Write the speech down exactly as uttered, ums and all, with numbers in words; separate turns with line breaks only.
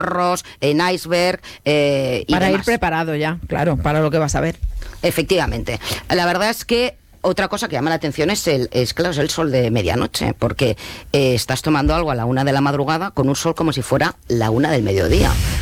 chorros, en iceberg. Eh, y
para
demás.
ir preparado ya, claro, para lo que vas a ver.
Efectivamente. La verdad es que otra cosa que llama la atención es el, es, claro, es el sol de medianoche, porque eh, estás tomando algo a la una de la madrugada con un sol como si fuera la una del mediodía.